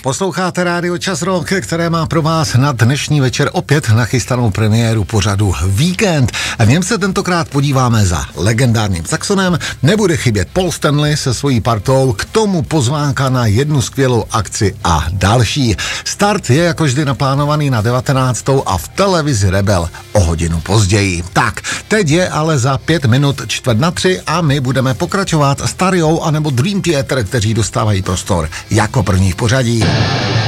Posloucháte Rádio Čas Rock, které má pro vás na dnešní večer opět nachystanou premiéru pořadu Víkend. V něm se tentokrát podíváme za legendárním saxonem, nebude chybět Paul Stanley se svojí partou, k tomu pozvánka na jednu skvělou akci a další. Start je jako vždy naplánovaný na 19. a v televizi Rebel o hodinu později. Tak, teď je ale za 5 minut 2:45 a my budeme pokračovat s Tariou anebo Dream Theater, kteří dostávají prostor jako první v pořadí.